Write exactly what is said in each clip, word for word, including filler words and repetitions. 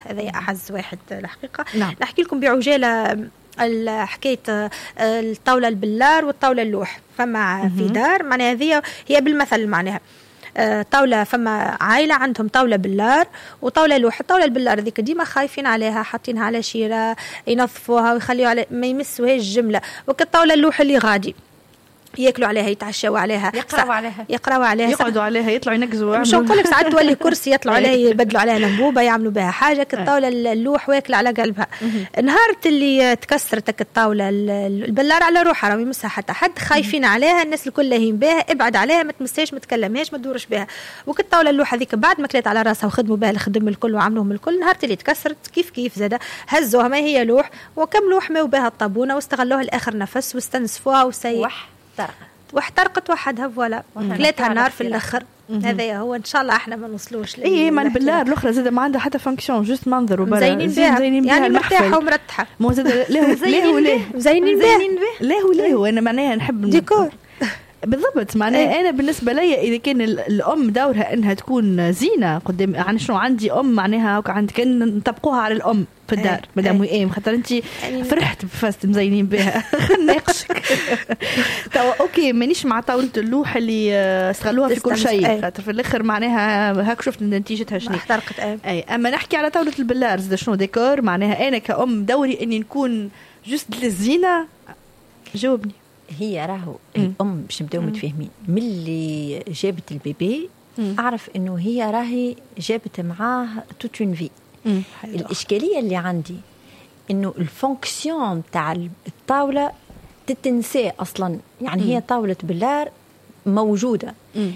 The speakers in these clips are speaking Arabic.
هذا أعز واحد الحقيقة. نعم. نحكي لكم بعجالة حكاية الطاولة البلار والطاولة اللوح. فما في دار معناها هذه هي بالمثل معناها طاولة، فما عائلة عندهم طاولة بلار وطاولة لوح. الطاولة البلار ذيك ديما خايفين عليها، حاطينها على شيرة ينظفوها ويخليوا على ما يمسوهاش الجملة. وكالطاولة اللوح اللي غادي ياكلوا عليها يتعشوا عليها يقراوا عليها يقراوا عليها يقعدوا عليها يطلعوا ينقزوا. مش نقول لك ساعات تولي كرسي يطلعوا عليه يبدلوا عليها لمبوبه يعملوا بها حاجه. كالطاوله اللوح واكله على قلبها. نهار اللي تكسرت الطاوله البلار على روحها راه يمسها حتى حد، خايفين عليها الناس الكل لاهين بها، ابعد عليها ما تمسهاش ما تكلمهاش ما تدورش بها. وكالطاوله اللوح هذيك بعد ما كلات على راسها وخدموا بها الخدم الكل وعملوهم الكل، نهار اللي تكسرت كيف كيف زاده هزوها ما هي لوح وكم لوح ماو بها الطابونه واستغلوها لاخر نفس واستنسفوها وسي واحترقت وحدها فوالا كلاتها نار في الاخر. هذا هو ان شاء الله احنا ما نوصلوش ليه. اي ما البلار الاخرى زاد ما عندها حتى فانكشن، جوست منظر وبرا زينين بها يعني مرتاحه ومرتاحه مو زاد ليه ليه وليه زينين بها ليه وليه. وانا معناها نحب ديكور بالضبط. معناها انا بالنسبه لي اذا كان الام دورها انها تكون زينه قدام عن شنو عندي ام معناها عند كان نطبقوها على الام في الدار مدام وئام خاطر انت فرحت بفاست مزينين بها ناقشك تو اوكي مانيش مع طاوله اللوح اللي استغلوها في كل شيء خاطر في الاخر معناها هاك شفت نتيجتها شنو احترقت. اي اما نحكي على طاوله البلار زاد شنو ديكور. معناها انا كأم دوري اني نكون جست للزينه. جاوبني. هي راهو الام باش نبداو متفاهمين ملي جابت البيبي مم. اعرف انه هي راهي جابت معاه توت اون في. الاشكاليه اللي عندي انه الفونكسيون تاع الطاوله تتنسى اصلا يعني. مم. هي طاوله بلار موجوده. مم.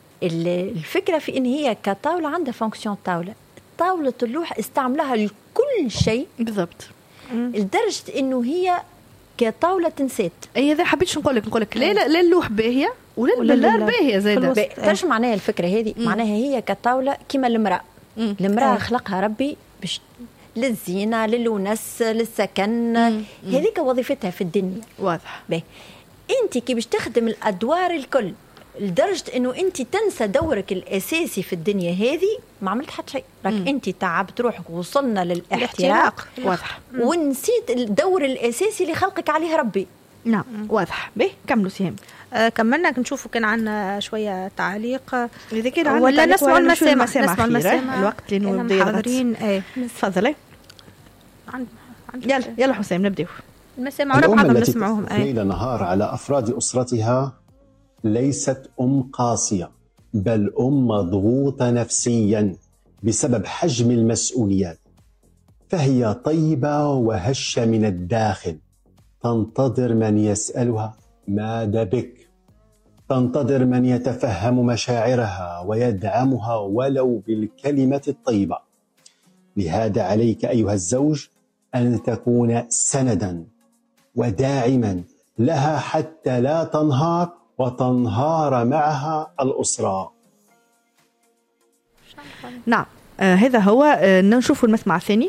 الفكره في ان هي كطاوله عندها فونكسيون طاوله. طاوله اللوح استعملها لكل شيء بالضبط لدرجه انه هي كطاولة تنسيت. اي هذا حبيتش نقول لك نقول لك لا لا اللوح باهيه ولا البلار باهيه زاده. تعرف معناها الفكره هذه معناها هي كطاوله كيما المراه. المراه خلقها ربي باش للزينه للونس للسكن. هذيك وظيفتها في الدنيا واضح. باهي انت كي باش تخدم الادوار الكل لدرجه انه انت تنسى دورك الاساسي في الدنيا هذه ما عملت حتى شيء. راك انت تعبت روحك وصلنا للاحتراق واضح ونسيت الدور الاساسي اللي خلقك عليه ربي. نعم واضح. به كملوا سهام. آه كملنا نشوفوا كان عندنا شويه تعليق اذا كان عندنا ولا نسمع المسامع نسمع المسامع الوقت اللي نبداو حاضرين. ايه تفضلي يلا يلا حسام نبداو المسامع ورا بعضهم نسمعوهم. ايه ليل نهار على افراد اسرتها ليست ام قاسيه بل ام مضغوطه نفسيا بسبب حجم المسؤوليات، فهي طيبه وهشه من الداخل تنتظر من يسألها ماذا بك، تنتظر من يتفهم مشاعرها ويدعمها ولو بالكلمة الطيبة. لهذا عليك أيها الزوج أن تكون سندا وداعما لها حتى لا تنهار وتنهار معها الأسرة. نعم آه هذا هو. آه نشوف المسمع الثاني.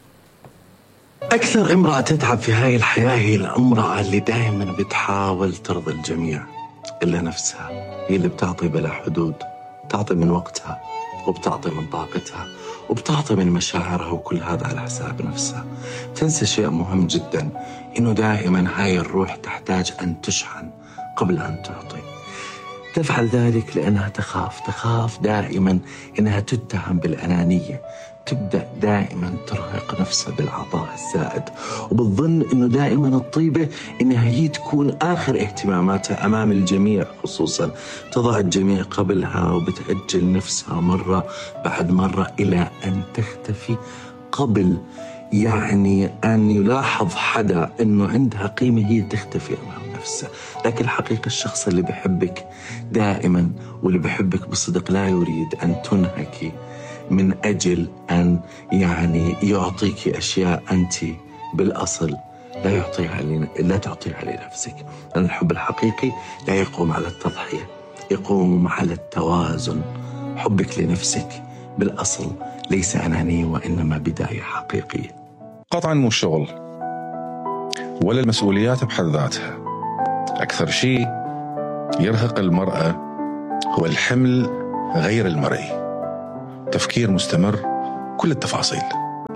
أكثر امرأة تتعب في هاي الحياة هي الامرأة اللي دائما بتحاول ترضي الجميع إلا نفسها. هي اللي بتعطي بلا حدود، تعطي من وقتها وبتعطي من طاقتها وبتعطي من مشاعرها، وكل هذا على حساب نفسها. تنسى شيء مهم جدا، إنه دائما هاي الروح تحتاج أن تشحن قبل أن تعطي. تفعل ذلك لأنها تخاف تخاف دائما إنها تتهم بالأنانية، تبدأ دائما ترهق نفسها بالعطاء الزائد، وبتظن إنه دائما الطيبة إنها هي تكون آخر اهتماماتها أمام الجميع، خصوصا تضع الجميع قبلها وبتأجل نفسها مرة بعد مرة إلى أن تختفي قبل يعني أن يلاحظ حدا إنه عندها قيمة هي تختفي أمام نفسها. لكن الحقيقة الشخص اللي بحبك دائما واللي بحبك بصدق لا يريد أن تنهكي من أجل أن يعني يعطيك أشياء أنت بالأصل لا يعطيها لا تعطيها لنفسك. لأن الحب الحقيقي لا يقوم على التضحية، يقوم على التوازن. حبك لنفسك بالأصل ليس أنانية وإنما بداية حقيقية. قطعا مو الشغل ولا المسؤوليات بحد ذاتها. أكثر شيء يرهق المرأة هو الحمل غير المرئي، تفكير مستمر، كل التفاصيل.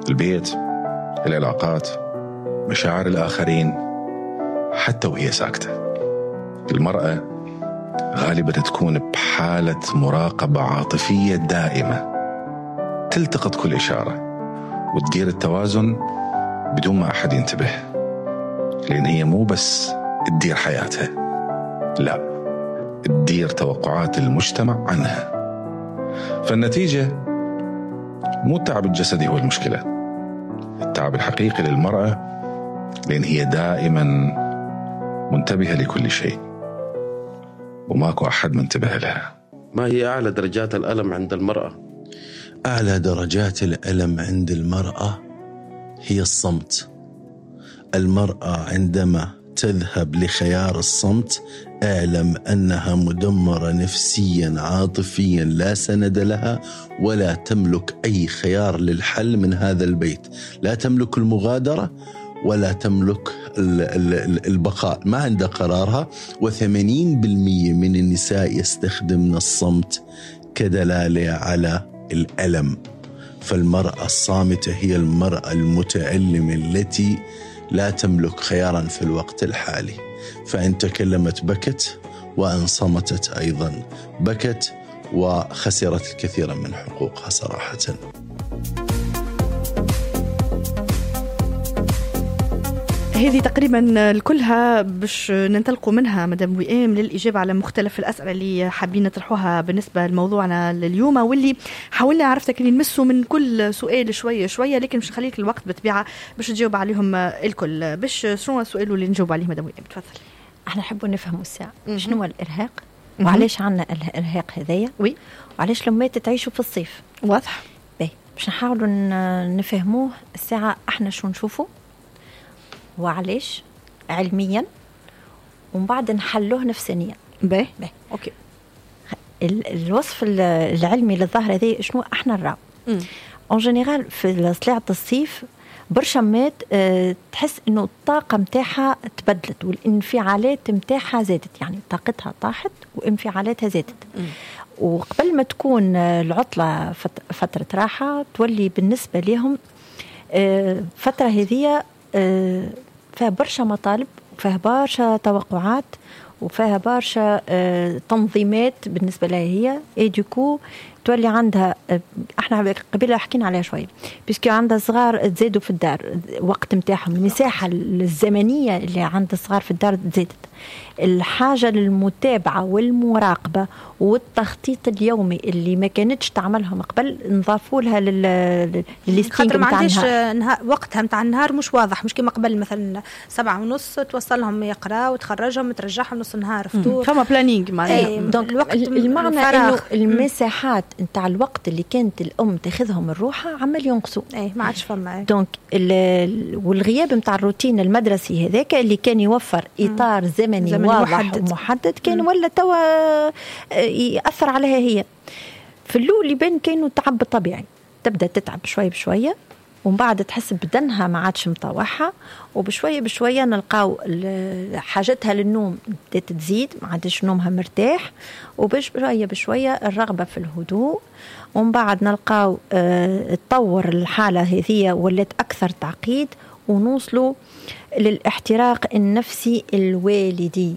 البيت، العلاقات، مشاعر الآخرين، حتى وهي ساكتة. المرأة غالبا تكون بحالة مراقبة عاطفية دائمة، تلتقط كل إشارة وتدير التوازن بدون ما أحد ينتبه، لأن هي مو بس تدير حياتها، لا، تدير توقعات المجتمع عنها. فالنتيجة مو التعب الجسدي هو المشكلة، التعب الحقيقي للمرأة، لأن هي دائما منتبهة لكل شيء وماكو أحد منتبه لها. ما هي أعلى درجات الألم عند المرأة؟ أعلى درجات الألم عند المرأة هي الصمت. المرأة عندما تذهب لخيار الصمت اعلم أنها مدمرة نفسيا عاطفيا، لا سند لها ولا تملك أي خيار للحل من هذا البيت، لا تملك المغادرة ولا تملك البقاء، ما عندها قرارها. وثمانين بالمئة من النساء يستخدمن الصمت كدلالة على الألم. فالمرأة الصامتة هي المرأة المتألمة التي لا تملك خيارا في الوقت الحالي، فإن تكلمت بكت، وإن صمتت أيضا بكت، وخسرت الكثير من حقوقها صراحة. هذه تقريبا كلها باش ننطلقوا منها مدام وئام للإجابة على مختلف الأسئلة اللي حابين نطرحوها بالنسبة لموضوعنا لليوم، واللي حاولنا عرفتك اللي نمسوا من كل سؤال شوية شوية، لكن مش نخليك الوقت بتبيعة باش تجاوب عليهم الكل. باش شنو السؤال اللي نجاوب عليه مدام وئام؟ تفضل. احنا نحبوا نفهموا الساعة شنو هو الإرهاق، وعلاش عنا الإرهاق هذايا، وي وعلاش لما تعيشوا في الصيف. واضح. باهي باش نحاولوا نفهموه الساعة احنا شو نشوفوا وعلاش علميا، ومن بعد نحلوه نفسانيا. باهي باهي اوكي. الوصف العلمي للظاهرة هذه شنو احنا نراو اون جينيرال في طلعة الصيف برشا مات أه تحس انه الطاقة متاعها تبدلت والانفعالات متاعها زادت، يعني طاقتها طاحت وانفعالاتها زادت. وقبل ما تكون العطلة فترة راحة تولي بالنسبة لهم أه فترة هذه أه فيها برشا مطالب وفيها برشا توقعات وفيها برشا أه تنظيمات بالنسبة لها هي. اي دوكو تولي عندها، احنا قبل حكينا عليها شويه، بيسكو عندها صغار تزيدوا في الدار وقت متاعهم، المساحه الزمنيه اللي عند الصغار في الدار زادت، الحاجه للمتابعه والمراقبه والتخطيط اليومي اللي ما كانتش تعملهم قبل نضافوا لها لل خاطر ما عنديش وقتها متاع النهار مش واضح، مش كما قبل مثلا سبعة ونص توصلهم يقرا وتخرجهم وترجعهم نص النهار فطور، فما بلانينج معناها. دونك الوقت المعنى انه المساحات نتاع الوقت اللي كانت الام تاخذهم الروحه عمال ينقصوا، اي ما عادش فما. دونك والغياب نتاع الروتين المدرسي هذاك اللي كان يوفر اطار زمني, زمني واضح محدد, محدد كان مم. ولا توا ياثر عليها هي. في الاول يبان كانوا تعب طبيعي، تبدا تتعب شوي بشويه ومن بعد تحس بدنها ما عادش مطوعها، وبشويه بشويه نلقاو حاجتها للنوم بدات تزيد، ما عادش نومها مرتاح، وبشويه بشويه الرغبه في الهدوء، ومن بعد نلقاو اه تطور الحاله هذه ولات اكثر تعقيد، ونوصلوا للاحتراق النفسي الوالدي،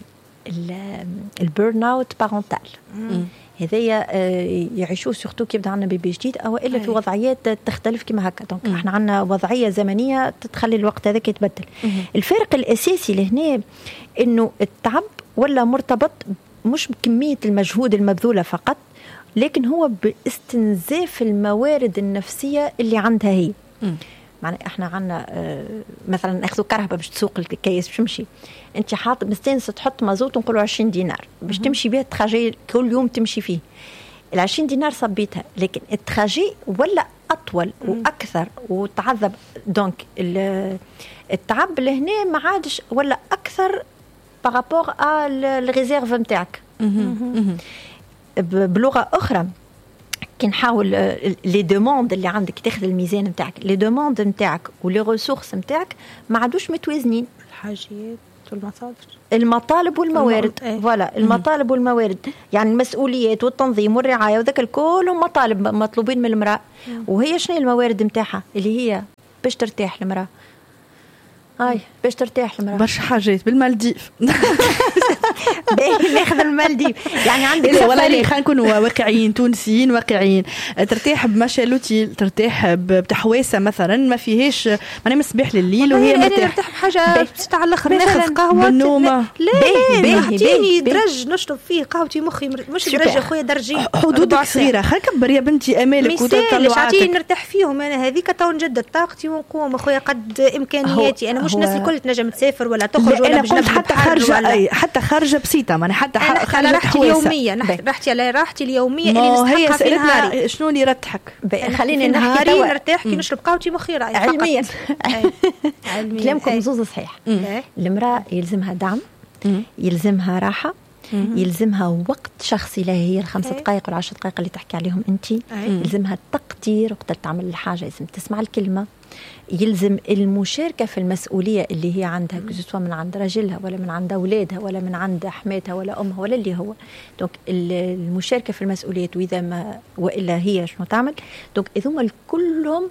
البيرن اوت بارنتال. هذايا يعيشوه سورتو كي يبدا عندنا بيبي جديد او الا في وضعيات تختلف كما هكا. دونك احنا عندنا وضعيه زمنيه تخلي الوقت هذاك يتبدل. الفرق الاساسي لهنا انه التعب ولا مرتبط مش بكميه المجهود المبذوله فقط، لكن هو باستنزاف الموارد النفسيه اللي عندها هي. معنى احنا عندنا اه مثلا ناخذوا كرهبه باش تسوق الكيس باش تمشي، انت حاط مستانس تحط مازوت ونقولوا عشرين دينار باش تمشي بها التراجي كل يوم تمشي فيه، ال عشرين دينار صبيتها، لكن التراجي ولا اطول واكثر وتعذب. دونك التعب لهنا ما عادش ولا اكثر بارابور ا الريزيرف نتاعك. بلغه اخرى كي نحاول لي دوموند اللي عندك تاخذ الميزان نتاعك، لي دوموند نتاعك ولي ريسورس نتاعك ما عادوش متوازنين، الحاجيات والمصادر، المطالب والموارد. فوالا المطالب والموارد، يعني المسؤوليات والتنظيم والرعايه وذاك الكل مطالب مطلوبين من المراه، وهي شنو الموارد نتاعها اللي هي باش ترتاح المرأة. هاي باش ترتاح المرأة برشا حاجات بالمالديف. ناخذ المالديف يعني عندك ولا خلينا نكونوا واقعيين تونسيين واقعيين. ترتاح بمشي لوتيل، ترتاح بتحويسه مثلا ما فيهاش ماني مسبح لليل وهي مرتاح. نرتاح بحاجه تاع الاخر ناخذ قهوه بالنومه. لا لا اعطيني درج نشرب فيه قهوتي مخي مش درج اخويا درجين حدودك صغيره. خلينا نكبر يا بنتي امالك وتطلعاتك. اعطيني نرتاح فيهم انا هذيك تو نجدد طاقتي ونقوم اخويا قد امكانياتي. انا مش الناس الكل تنجم تسافر ولا تخرج ولا بجنب حتى خارجه أي حتى خارجه بسيطه ماني حتى خارجه راحتي اليوميه راحتي على راحتي اليوميه اللي نستحقها في نهاري. شنو اللي يرتحك؟ خليني نحكي توا نرتاح كي نشرب قهوتي مخي راي علميا. كلامكم زوز صحيح. المراه يلزمها دعم، يلزمها راحه، يلزمها وقت شخصي لها هي الخمس دقائق والعشر دقائق اللي تحكي عليهم انت. يلزمها التقدير وقت تعمل الحاجه، لازم تسمع الكلمه. يلزم المشاركة في المسؤولية اللي هي عندها، سواء من عند رجلها ولا من عند أولادها ولا من عند حماتها ولا أمها ولا اللي هو. دونك المشاركة في المسؤولية، وإذا ما وإلا هي شنو تعمل. دونك إذا كلهم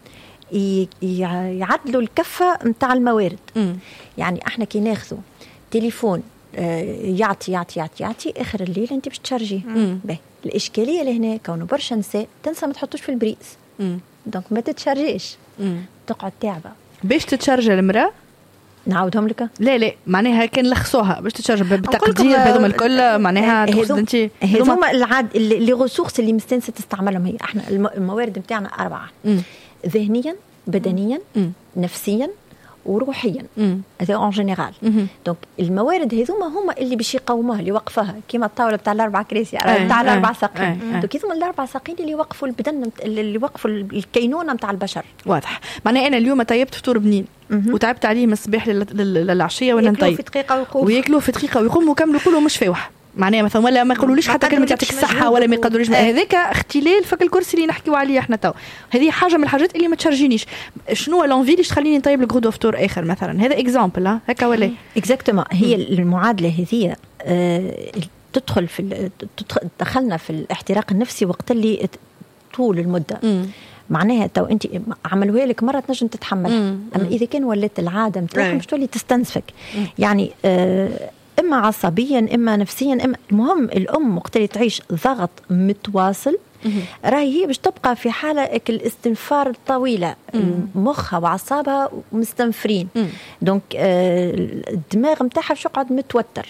يعدلوا الكفة متاع الموارد. م. يعني احنا كي ناخذوا تليفون يعطي يعطي يعطي يعطي آخر الليل أنت باش تشارجيه. باهي الإشكالية لهنا كونه برشا نساء تنسى ما تحطوش في البريز. م. دونك ما تتشارجيش، تقعد تعبة. باش تتشارج المرأة نعاودهم لك. لا لا معناها كان لخصوها باش تتشارج بتقدير هذوما الكل. معناها تاخذ انت هذوما العاد اللي ريسورس اللي مستنسه تستعملهم. هي احنا الموارد نتاعنا اربعه: م. ذهنيا، بدنيا، م. نفسيا، وروحيا. هذا اون جينيرال. دونك الموارد هذوما هما اللي باش يقوموها اللي وقفوها كيما الطاوله تاع الاربع كراسي تاع الاربع ساقين. دونك هذوما الاربع ساقين اللي وقفوا البدن اللي وقفوا الكينونه نتاع البشر. واضح. معناها انا اليوم طيبت فطور بنين وتعبت عليه من الصباح للعشيه وانا نطيب، وياكلوا في دقيقه ويقوم وياكلوا في دقيقه ويقوموا وكملوا كله مش فاوح. معناها مثلا ولا ما يقولوليش حتى كلمه يعطيك الصحه ولا ما يقدروش. هذاك اختلال فك الكرسي اللي نحكيو عليه احنا تو. هذه حاجه من الحاجات اللي ما تشرجينيش. شنو لونفي اللي تخليني نطيب لك غدوه فطور اخر مثلا. هذا اكزامبل هكا ولا اكزاكتومون. هي المعادله هذه آه تدخل في دخلنا في الاحتراق النفسي وقت اللي طول المده. م. معناها تو انت عملوها لك مره تنجم تتحملها، اما اذا كان ولات العاده نتاعها مش تولي تستنسفك. م. يعني آه إما عصبيا إما نفسيا. إما المهم الأم وقت اللي تعيش ضغط متواصل راهي هي باش تبقى في حالة الاستنفار الطويلة. مخها وعصابها مستنفرين. دونك آه الدماغ متاعها باش يقعد متوتر.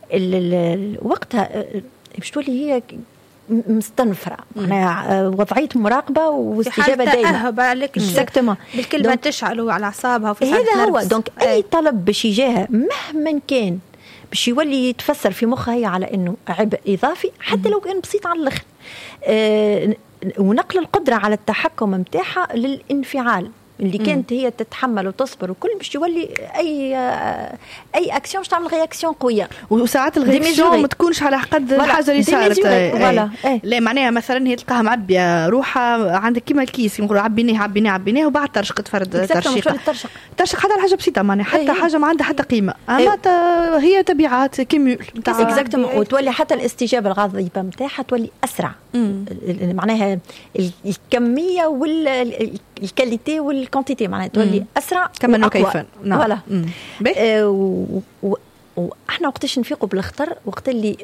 وقتها باش تولي هي مستنفرة. معناها وضعية مراقبة واستجابة دائمة. اكزاكتومون بالكلمة تشعلوا على أعصابها. هذا هو. دونك أي طلب باش يجاها مهما كان باش يولي يتفسر في مخها هي على انه عبء اضافي حتى لو كان بسيط على الاخر. آه ونقل القدره على التحكم متاعها للانفعال اللي كانت هي تتحمل وتصبر وكل باش يولي اي اي اكسيون باش تعمل رياكسيون قويه. وساعات الرياكسيون ما تكونش على قد الحاجه اللي صارت. فوالا لا معناها مثلا هي تلقاها معبيه روحها عندك كيما الكيس نقولوا عبيناه عبيناه عبيناه وبعد ترشقت فرد ترشيقه ترشق حتى حاجه بسيطه معناها حتى حاجه ما عندها حتى قيمه. اما هي تبعات كيميول نتاع اكزاكتومون. وتولي حتى الاستجابه الغاضبه نتاعها تولي اسرع. معناها الكميه والكاليتي والكونتيتي معناها تولي اسرع كما انه كيف. نعم فوالا. آه واحنا وقتاش نفيقوا بالخطر وقت اللي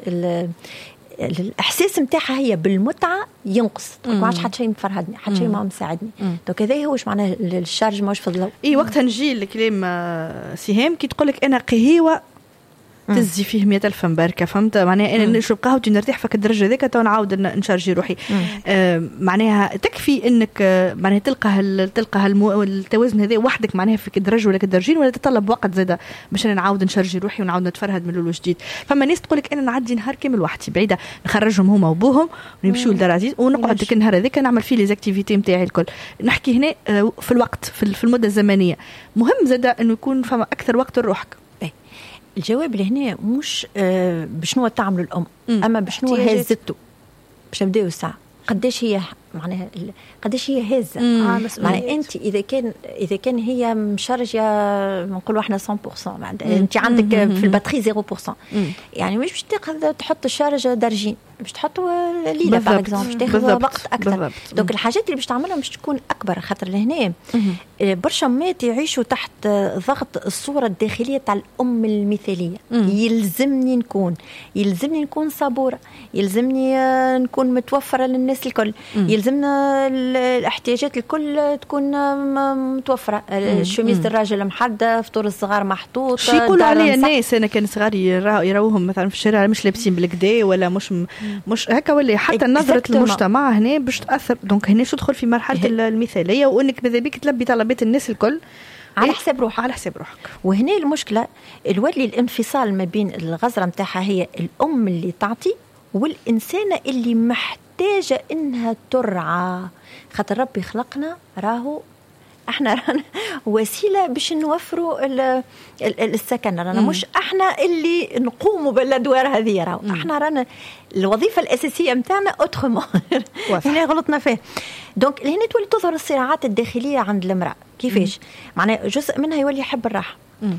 الاحساس نتاعها هي بالمتعه ينقص. ما عادش حتى شيء مفرهدني حتى شيء ما مساعدني. دونك هذا هو واش معناه الشارج ماهوش في الضوء. اي وقتها نجي لكلام سهام كي تقول لك انا قهيوه تزي فيه مئة ألف مباركة. فهمت معناها أنا نشرب قهوتي نرتاح فك الدرجة ذيك تو نعاود نشارجي روحي. آه معناها تكفي إنك آه معناها تلقى تلقى التوازن هذا وحدك معناها فيك الدرجة ولا كدرجين ولا تطلب وقت زادة باش أنا نعاود نشارجي روحي ونعاود نتفرهد من الأول وجديد. فما ناس تقولك أنا نعدي نهار كامل وحدي بعيدة نخرجهم هما وبوهم ونمشيو لدار عزيز ونقعد ديك النهار هذاك نعمل فيه لي زاكتيفيتي نتاعي الكل. نحكي هنا آه في الوقت في المدة الزمنية مهم زادة إنه يكون فما أكثر وقت لروحك. الجواب لهنا مش آه بشنو تعمل الأم، أما بشنو هزته باش نبداو الساعة قداش هي معناها قداش هي هزه. آه معناها انت اذا كان اذا كان هي مشارجه نقولوا احنا مية بالمية، انت عندك في الباتري صفر بالمية، يعني مش باش تاخذ تحط الشارج درجين، باش تحطوا ليله باغ اكزومبل، باش تاخذ وقت اكثر. دونك الحاجات اللي باش تعملها باش تكون اكبر، خاطر لهنا برشا مات يعيشوا تحت ضغط الصوره الداخليه تاع الام المثاليه. يلزمني نكون يلزمني نكون صبوره، يلزمني نكون متوفره للناس الكل، يلزمنا الاحتياجات الكل تكون متوفره. الشميز الراجل محدده، فطور الصغار محطوط. شي يقولوا عليا الناس انا كان صغار يراوهم مثلا في الشارع مش لابسين بالكدا ولا مش م... مش هكا، ولا حتى نظره المجتمع هنا باش تاثر. دونك هنا شو تدخل في مرحله المثاليه، وانك ماذا بيك تلبي طلبات الناس الكل على حساب روحك على حساب روحك. وهنا المشكله الولي الانفصال ما بين الغزره نتاعها هي الام اللي تعطي والانسانه اللي محتاجه انها ترعى، خاطر ربي خلقنا راهو احنا رانا وسيله باش نوفروا السكن، رانا مش احنا اللي نقوموا بالادوار هذه، راهو احنا رانا الوظيفه الاساسيه نتاعنا اوترومون. هنا غلطنا فيه. دونك هنا تولي تظهر الصراعات الداخليه عند المراه. كيفاش؟ معناها جزء منها يولي يحب الراحه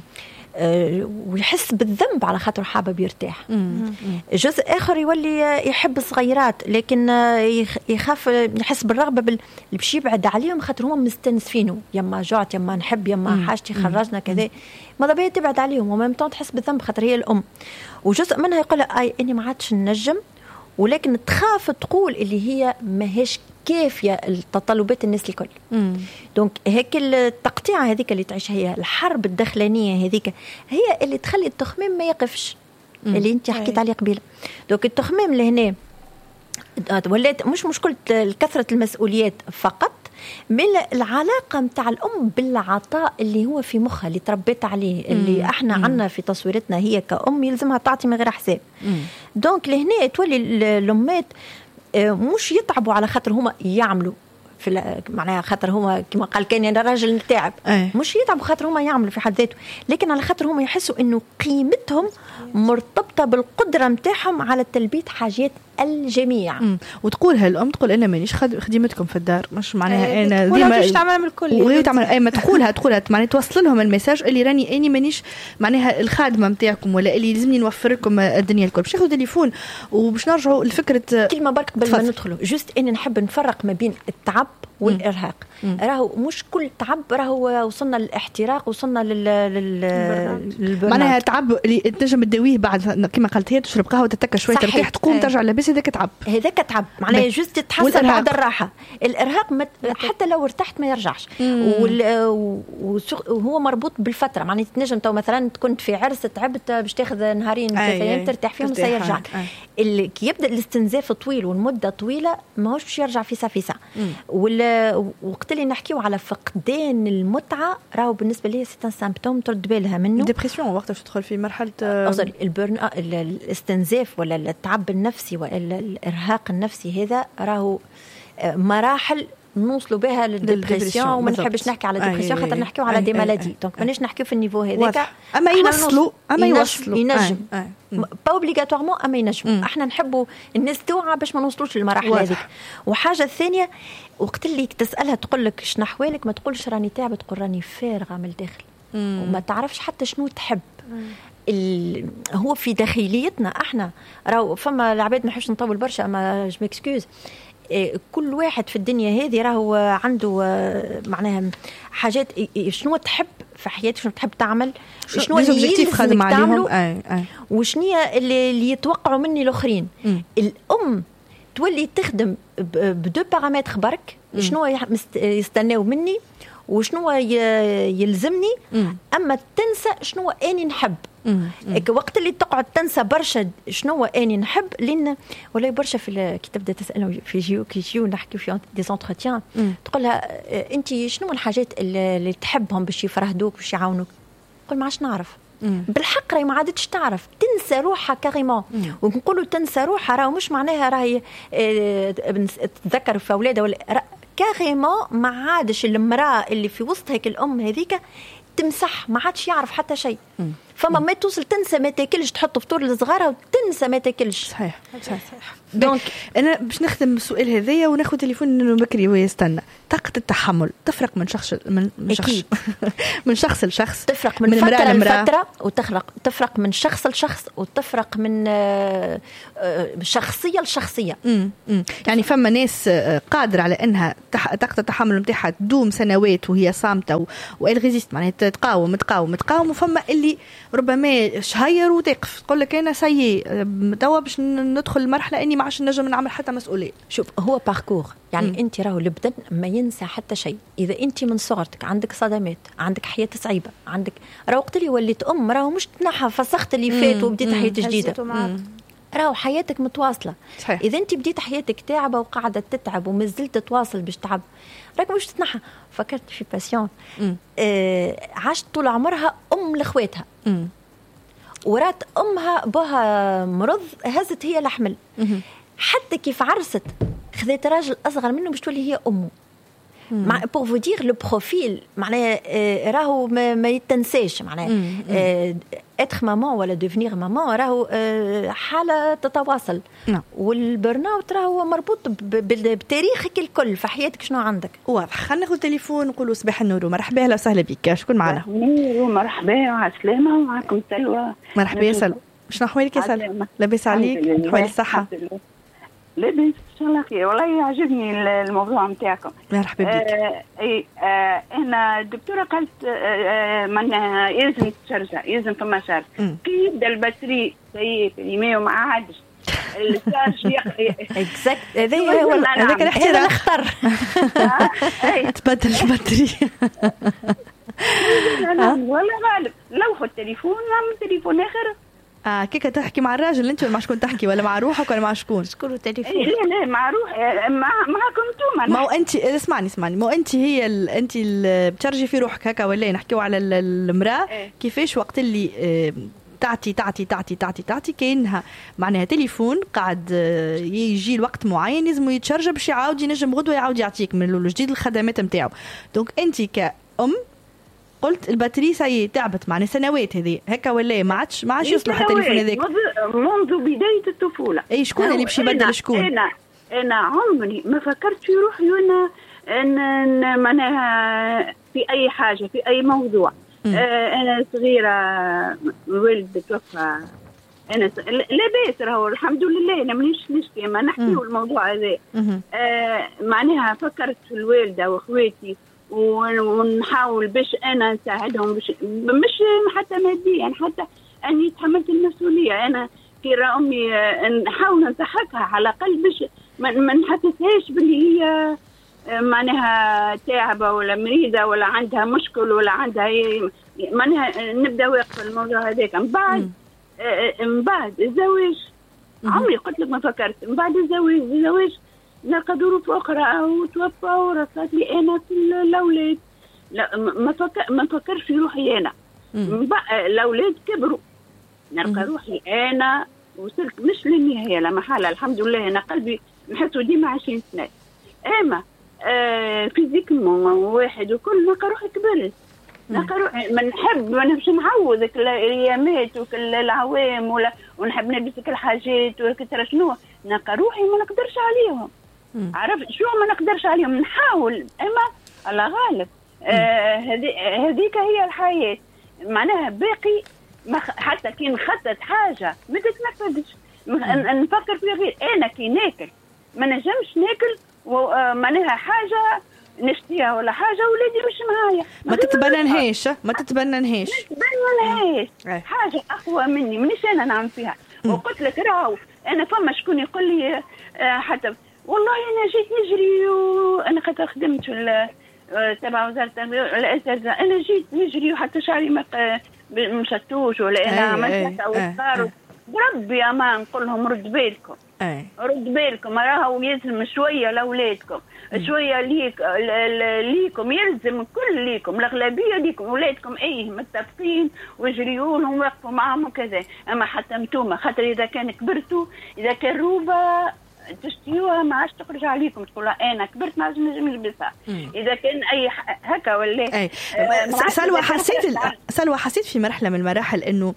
أه ويحس بالذنب على خاطر حابب يرتاح. جزء اخر يولي يحب الصغيرات، لكن يخاف يحس بالرغبه اللي باش يبعد عليهم خاطر هم مستنسفينه، يما جعت يما نحب يما حاجتي خرجنا كذا، ماذا بيا تبعد عليهم وما متون تحس بالذنب خاطر هي الام. وجزء منها يقول اي اني ما عادش ننجم، ولكن تخاف تقول اللي هي ماهيش كافيه التطلبات الناس الكل. دونك هيك التقطيعه هذيك اللي تعيش هي الحرب الداخلانيه هذيك هي اللي تخلي التخميم ما يقفش، اللي انت حكيت عليه قبيله. دونك التخميم لهنا ولات مش مشكله كثره المسؤوليات فقط، من العلاقه متاع الام بالعطاء اللي هو في مخها اللي تربيت عليه، اللي احنا عنا في تصويرتنا هي كأم يلزمها تعطي من غير حساب. دونك لهنا تولي الامات مش يتعبوا على خاطر هما يعملوا في معناها خاطر هما كما قال كان انا راجل تعب، مش يتعبوا خاطر هما يعملوا في حد ذاته، لكن على خاطر هما يحسوا انه قيمتهم مرتبطه بالقدره نتاعهم على تلبيه حاجات الجميع. مم. وتقولها الام، تقول انا مانيش خدمتكم في الدار، مش معناها أه انا ديما تعمل من الكل وهي تعمل اي ما تقولها تقولها معناها توصل لهم الميساج اللي راني اني مانيش معناها الخادمه نتاعكم ولا اللي لازمني نوفر لكم الدنيا الكل. باش ناخذ تليفون وباش نرجعوا لفكره كلمه برك قبل ما ندخلوا، جوست اني نحب نفرق ما بين التعب والارهاق. مم. راهو مش كل تعب راهو وصلنا للاحتراق، وصلنا لل لل معناها تعب اللي تنجم تداويه بعد كما قلت هي تشرب قهوه وتتكى شويه ترتاح تقوم ترجع لاباس، هذاك تعب هذاك تعب معناها جوست تتحسن بعد الراحه. الارهاق مت... حتى لو ارتحت ما يرجعش، وهو مربوط بالفتره. معناها تنجم تو مثلا كنت في عرس تعبت باش تاخذ نهارين ثلاث ايام ترتاح فيهم سيرجع. اللي كي يبدا الاستنزاف طويل والمده طويله ماهوش باش يرجع في ساعه في ساعه. وقت اللي نحكيو على فقدان المتعه راهو بالنسبه لي سي ان سيمبتوم ترد بالها منه ديبرسيون وقت باش تدخل في مرحله قصدي البرن الاستنزاف ولا التعب النفسي ولا الارهاق النفسي. هذا راهو مراحل نوصلوا بها للديبرسيون، وما نحبش نحكي على الديبرسيون خاطر نحكيو على دي مالادي. دونك مانيش نحكيو في النيفو هذاك، اما يوصلوا اما يوصلوا ينجم با اوبليغاتوارمون اما ينجم. احنا نحبوا الناس توعى باش ما نوصلوش للمراحل هذيك. وحاجه الثانيه وقت اللي تسالها تقول لك شنو احوالك، ما تقولش راني تعبت، تقول راني فارغه من الداخل، وما تعرفش حتى شنو تحب. ال... هو في داخليتنا احنا راهو فما العباد ما نحبش نطول برشا، اما جو ميكسكوز كل واحد في الدنيا هذه راهو عنده معناها حاجات شنو تحب في حياتك، شنو تحب تعمل، شنو اللي يلزمك تعمله، وشنو اللي, اللي يتوقعوا مني الاخرين. الام تولي تخدم بدو بارامتر برك، شنو يستناو مني وشنو يلزمني، اما تنسى شنو اني نحب. وقت اللي تقعد تنسى برشا شنو اني نحب، لان ولا برشا في كي تبدا تسالهم في جيو كي جيو نحكي في دي زونتروتيان، تقول لها انت شنو الحاجات اللي تحبهم باش يفرهدوك باش يعاونوك، تقول ما عادش نعرف. بالحق راهي ما عادتش تعرف، تنسى روحها كاريمون. ونقولوا تنسى روحها راهو مش معناها راهي تتذكر في اولادها ولا كاريمون، ما عادش المراه اللي في وسط هيك الام هذيك تمسح، ما عادش يعرف حتى شيء. فما ما توصل تنسى ما تاكلش، تحط فطور لصغارها وتنسى ما تاكلش. صحيح صحيح صحيح. دونك انا باش نختم السؤال هذايا وناخذ تليفون انه بكري ويستنى. طاقه التحمل تفرق من شخص من من شخص من شخص لشخص، تفرق من, من فتره لفتره، وتفرق تفرق من شخص لشخص، وتفرق من شخصيه لشخصيه. امم يعني فما ناس قادره على انها طاقه التحمل نتاعها تدوم سنوات وهي صامته والغيزيست، معناها تقاوم تقاوم تقاوم، وفما اللي ربما شهير وتقف تقول لك انا سيء توا باش ندخل المرحله اني ما عادش نجم نعمل حتى مسؤوليه. شوف هو باركور يعني مم. انت راهو البدن ما ينسى حتى شيء. اذا انت من صغرك عندك صدمات، عندك حياه صعيبه، عندك راهو وقت اللي وليت ام راهو مش تنحى فسخت اللي فات وبديت حياه جديده، راهو حياتك متواصله. صحيح. اذا انت بديت حياتك تعبه وقاعده تتعب وما زلت تواصل باش تعب، راك مش تتنحى. فكرت في باسيون آه عاشت طول عمرها ام لاخواتها، ورات امها بها مرض هزت هي الحمل، حتى كيف عرست خذت راجل اصغر منه باش تولي هي امه. مع بور فو دير لو بروفيل معناها آه راهو ما, ما يتنساش معناها آه اتخ مامان ولا ديفنيغ مامان راهو آه حاله تتواصل. نعم. والبرن اوت راهو مربوط بتاريخك الكل في حياتك شنو عندك. واضح. خلينا ناخذ تليفون نقولوا صباح النور ومرحبا اهلا وسهلا بك. شكون معنا؟ مرحبا وعلى السلامه ومعكم سلوى. مرحبا يا سلوى. شنو احوالك يا سلوى؟ لاباس عليك؟ احوال الصحه؟ لاباس ان شاء الله خير. والله يعجبني الموضوع نتاعكم. مرحبا بك. آه اي آه انا الدكتوره قالت آه من لازم تشرجع، لازم فما شرج. كي يبدا الباتري سي في وما عادش الشارج اكزاكت. هذا هو هذاك الاحتراق اختار تبدل الباتري. ولا غالب لو خد تليفون نعمل تليفون اخر. اه كيك تحكي مع الراجل انت ولا مع شكون تحكي، ولا مع روحك ولا مع شكون؟ شكون تليفون؟ لا لا مع روح مع معكم انتم. ما هو انت اسمعني اسمعني ما انت هي ال... انت اللي بترجي في روحك هكا ولا نحكيو على المراه إيه؟ كيفاش وقت اللي اه تعطي تعطي تعطي تعطي تعطي كاينها معناها تليفون قاعد يجي الوقت معين لازم يتشرج باش يعاود ينجم غدوه يعاود يعطيك من الاول جديد الخدمات نتاعو. دونك انت كأم قلت الباتري سي تعبت معناها سنوات هذه هكا ولا ما عادش ما عادش يصلح التليفون هذاك منذ بداية الطفولة. اي شكون اللي باش يبدل شكون؟ انا انا عمري ما فكرت في روحي وانا ان معناها في اي حاجة في اي موضوع. آه انا صغيرة والد توفى انا س... لا باس راهو الحمد لله انا مانيش نشكي ما نحكيو الموضوع هذا. آه معناها فكرت في الوالدة واخواتي ونحاول باش انا نساعدهم باش مش حتى ماديا يعني حتى اني تحملت المسؤوليه. انا كي راه امي نحاول نضحكها على الاقل باش ما نحسسهاش باللي هي معناها تعبه ولا مريضه ولا عندها مشكل ولا عندها معناها نبدا واقفه الموضوع هذاك. من بعد من بعد الزواج عمري قلت لك ما فكرت. من بعد الزواج الزواج نلقى ظروف أخرى وتوفى ورثت لي أنا في الأولاد. لا ما فكر ما فكرش في روحي أنا. الأولاد كبروا نلقى روحي أنا وصلت مش للنهاية لا محالة الحمد لله. أنا قلبي نحسه ديما عشرين سنة أما آه فيزيكمون واحد وكل نلقى روحي كبرت. نلقى روحي ما نحب ما نبش نعوضك الأيامات وكل العوام ولا ونحب نلبس كل حاجات وكثر شنو نلقى روحي ما نقدرش عليهم. عرفت شو ما نقدرش عليهم نحاول اما الله غالب. هذيك آه هي الحياه معناها باقي حتى كي نخطط حاجه ما تتنفذش نفكر فيها غير انا كي ناكل ما نجمش ناكل ومعناها حاجه نشتيها ولا حاجه ولادي مش معايا ما تتبننهاش ما تتبننهاش تتبننهاش حاجه اقوى مني منيش انا نعمل فيها. وقلت لك راهو انا فما شكون يقول لي آه حتى والله انا جيت نجري وانا خاطر خدمت في تبع وزاره الاساتذه انا جيت نجري وحتى شعري ما مشتوش ولا انا عملت اوتار بربي يا ما نقول لهم رد بالكم اي رد بالكم راهو يلزم شويه لاولادكم شويه ليك ليكم يلزم كل ليكم الاغلبيه ليكم اولادكم ايه متفقين ويجريون ووقفوا معهم وكذا. اما حتى انتوما خاطر اذا كان كبرتوا اذا كان روبه تشتيوها ما عادش تخرج عليكم، تقول انا كبرت ما عادش نجم نلبسها. اذا كان اي هكا ولا اي سلوى حسيت سلوى حسيت في مرحله من المراحل انه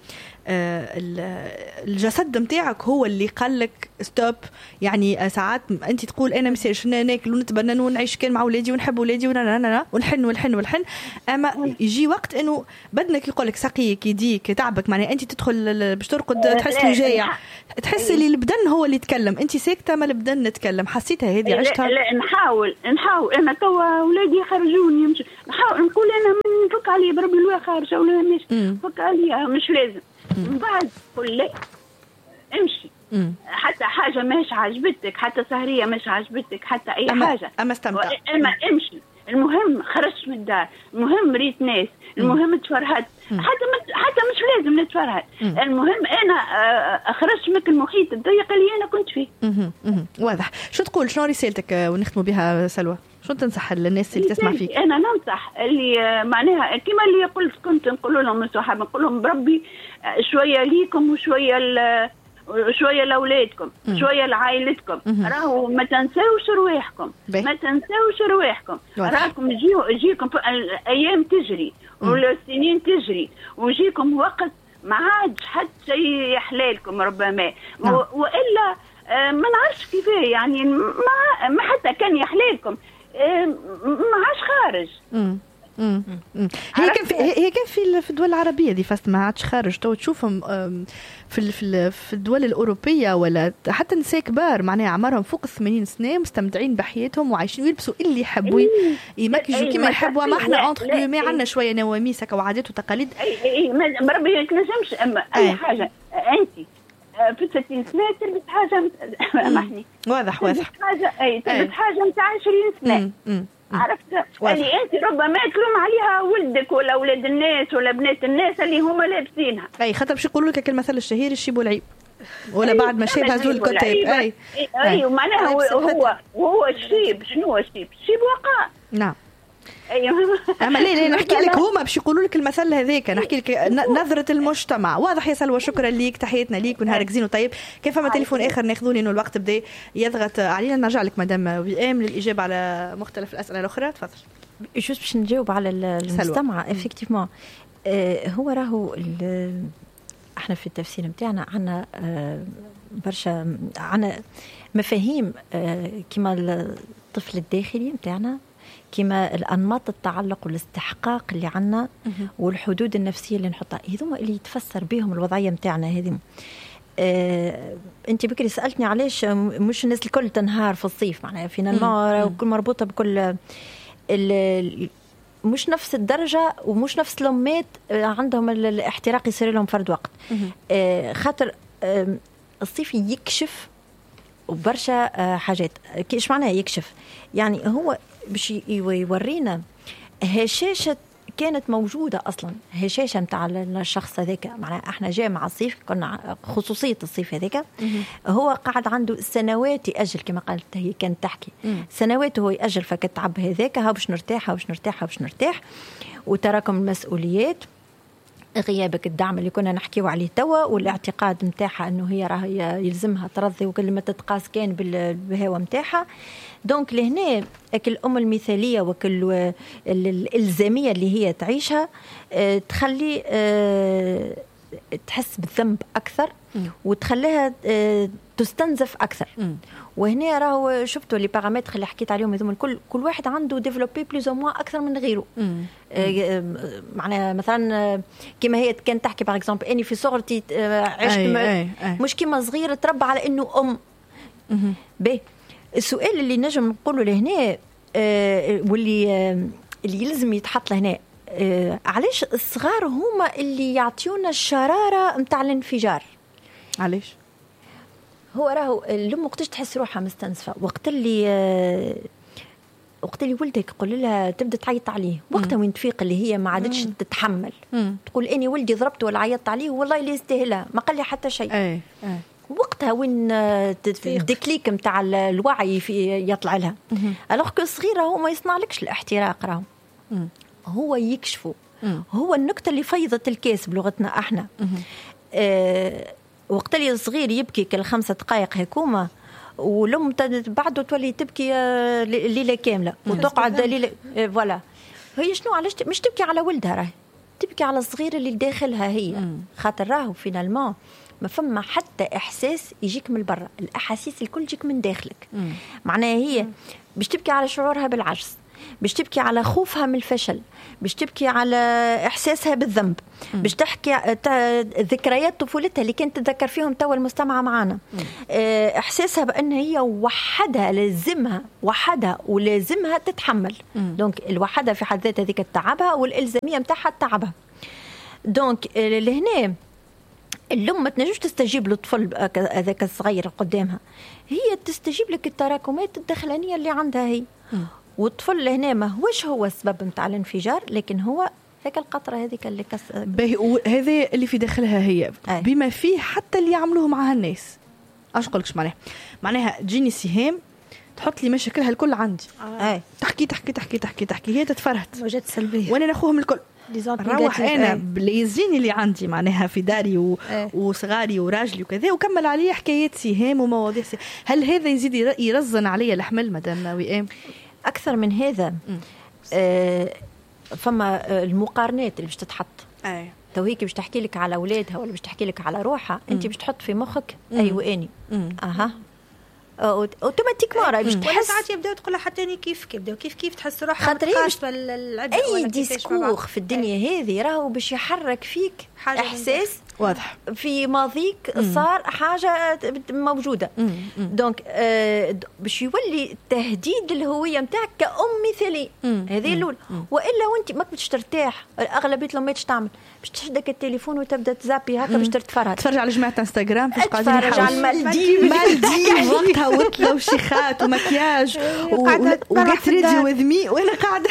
الجسد متاعك هو اللي قال لك ستوب؟ يعني ساعات انت تقول انا مسيرش ناكل ونتبنن ونعيش كان مع ولادي ونحب ولادي ونحن ونحن ونحن، اما يجي وقت انه بدنك يقول لك سقيك يديك تعبك، معناها انت تدخل باش ترقد تحس لي جايع، تحس لي البدن هو اللي يتكلم، انت ساكته ما البدن نتكلم. حسيتها هذه عشتها؟ لا نحاول نحاول انا توا ولادي يخرجوني يمشي نحاول نقول انا نفك عليه بربي الوا خارجه ولا مش فك عليها مش لازم. من بعد قل لا امشي. مم. حتى حاجة مش عجبتك، حتى سهرية مش عجبتك، حتى أي أما حاجة أما استمتع، أما امشي. المهم خرجت من الدار، المهم ريت ناس، المهم تفرهد، حتى حتى مش لازم نتفرهد. مم. المهم أنا أخرجت من المحيط الضيق اللي أنا كنت فيه. مم. مم. واضح. شو تقول؟ شنو رسالتك ونختموا بها سلوى؟ شو تنصح للناس اللي تسمع فيك؟ أنا ننصح اللي معناها كما اللي قلت كنت نقول لهم الصحابة، نقول لهم بربي شوية ليكم وشوية شوية لأولادكم، شوية لعائلتكم، راهو ما تنسوش رواحكم، ما تنسوش رواحكم، راكم يجيو يجيكم الأيام تجري والسنين تجري ويجيكم وقت ما عادش حتى شيء يحلالكم ربما، وإلا ما نعرفش كيفاه يعني ما, ما حتى كان يحلالكم ما عادش خارج. مم. مم. مم. هي كان في هي كان في في الدول العربيه دي فاست ما عادش خارج. تو تشوفهم في في في الدول الاوروبيه ولا حتى نساء كبار معناها عمرهم فوق الثمانين سنه مستمتعين بحياتهم وعايشين ويلبسوا اللي يحبوا يمكجوا كما يحبوا. ما احنا انتر ما عندنا شويه نواميس وعادات وتقاليد. اي اي ما ربي ما تنجمش اما اي حاجه انت في ستين سنه تلبس حاجه سامحني واضح واضح حاجه اي تلبس حاجه نتاع عشرين سنه. مم. عرفت اللي انت ربما تلوم عليها ولدك ولا اولاد الناس ولا بنات الناس اللي هما لابسينها. اي خاطر باش يقولوا لك المثل الشهير الشيب والعيب ولا أي بعد ما شيب هزول الكتاب. اي اي ومعناها هو هو الشيب. شنو هو الشيب؟ الشيب وقاء. نعم. ايوه اما ليه ليه نحكي لك هما باش يقولوا لك المثل هذاك، نحكي لك نظره المجتمع. واضح يا سلوى، شكرا ليك، تحياتنا ليك ونهارك زين وطيب. كيف ما تليفون اخر ناخذوا لانه الوقت بدا يضغط علينا. نرجع لك مدام وئام للاجابه على مختلف الاسئله الاخرى. تفضل. جوست باش نجاوب على المستمع. افكتيفمون آه هو راهو احنا في التفسير نتاعنا عندنا آه برشا عندنا مفاهيم آه كما الطفل الداخلي نتاعنا، كما الأنماط التعلق والاستحقاق اللي عنا والحدود النفسية اللي نحطها، هذوما اللي يتفسر بهم الوضعية متاعنا هذه. آه، أنت بكري سألتني علاش مش الناس الكل تنهار في الصيف، معناها فينا النار وكل مربوطة بكل مش نفس الدرجة ومش نفس الأمات عندهم الاحتراق يصير لهم فرد وقت. آه، خاطر آه، الصيف يكشف وبرشا حاجات. كيش معناها يكشف؟ يعني هو باش يورينا هشاشة كانت موجودة أصلا، هشاشة متاع الشخص هذاك. معناها احنا جاء مع الصيف كنا خصوصية الصيف هذاك هو قاعد عنده سنوات يأجل كما قالت هي كانت تحكي سنوات هو يأجل فكتعب هذاك ها باش نرتاح باش نرتاح باش نرتاح وتراكم المسؤوليات، غيابك الدعم اللي كنا نحكيو عليه توا والاعتقاد متاعها انه هي راه يلزمها ترضي وكل ما تتقاس كان بالهوى متاعها. دونك لهنا الام المثاليه وكل الالزاميه اللي هي تعيشها تخلي تحس بالذنب اكثر وتخليها تستنزف اكثر. وهنا راهو شفتوا لي بارامتر اللي حكيت عليهم هذوما الكل، كل واحد عنده ديفلوبي بلوز او موا اكثر من غيره. معناها مثلا كما هي كانت تحكي باغ اكزومبل اني في صغرتي عشت أي أي أي. مش كما صغيره تربى على انه ام. باهي السؤال اللي نجم نقوله لهنا آه واللي آه اللي يلزم يتحط لهنا آه علاش الصغار هما اللي يعطيونا الشراره نتاع الانفجار؟ علاش؟ هو راهو الام وقتاش تحس روحها مستنزفه وقت اللي آه وقت اللي ولدك يقول لها تبدا تعيط عليه وقتها وين تفيق اللي هي ما عادتش تتحمل. مم. تقول اني ولدي ضربته ولا عيطت عليه والله اللي يستاهلها ما قال لي حتى شيء. أي. أي. وقتها وين الديكليك نتاع الوعي في يطلع لها. الوغ كو الصغيره هو ما يصنعلكش الاحتراق، راهو هو يكشفه. مم. هو النكته اللي فيضت الكاس بلغتنا احنا. آه وقت اللي الصغير يبكي كل خمسة دقائق هكومه والام بعده تولي تبكي ليله كامله وتقعد ليله فوالا. هي شنو علاش مش تبكي على ولدها، راهي تبكي على الصغير اللي داخلها هي. خاطر راهو فينالمون ما فما حتى احساس يجيك من برا، الاحاسيس الكل تجيك من داخلك. معناها هي باش تبكي على شعورها بالعجز، باش تبكي على خوفها من الفشل، باش تبكي على احساسها بالذنب، باش تحكي ذكريات طفولتها اللي كانت تتذكر فيهم توا المستمعه معانا، احساسها بان هي وحدها لازمها وحدها ولازمها تتحمل. دونك الوحدها في حد ذاتها هذيك تعبها، والالزاميه نتاعها تعبها. دونك لهنا الام ما تنجمش تستجيب للطفل هذاك الصغير قدامها، هي تستجيب لك التراكمات الداخلانيه اللي عندها هي. والطفل هنا ما هوش هو السبب نتاع الانفجار، لكن هو هيك القطره هذيك اللي كس هذا اللي في داخلها هي. أي. بما فيه حتى اللي يعملوه معها الناس. اش نقولكش معناها معناها تجيني سهام تحط لي مشاكلها الكل عندي. أي. تحكي تحكي تحكي تحكي تحكي هي تتفرهد موجات سلبيه وانا ناخوهم الكل. روح انا بليزين اللي عندي معناها في داري و... وصغاري وراجلي وكذا، وكمل عليه حكايات سهام ومواضيع سهام. هل هذا يزيد يرزن علي الحمل مدام وئام؟ اكثر من هذا. آه فما المقارنات اللي باش تتحط. اي تو هيك باش تحكي لك على اولادها ولا باش تحكي لك على روحها، انت باش تحط في مخك ايوه اني اها اوتوماتيكمون راهي باش تحس. ساعات يبداو تقول لها حتى اني كيف كيف يبداو كيف كيف تحس روحها خاطر اي ديسكور في الدنيا هذه راهو باش يحرك فيك احساس واضح في ماضيك صار حاجه موجوده. دونك آه باش يولي تهديد للهويه نتاعك كأم مثالي. هذه الاولى. والا وانت ما كنتش ترتاح، اغلبيه الامهات تستعمل باش تشدك التليفون وتبدا تزابي هكا باش تتفرج تتفرج على جماعه انستغرام باش قاعدين يحاولوا على المالديف مالديف وقتها وطله وشيخات ومكياج وقعدت ريدي وذمي وانا قاعده.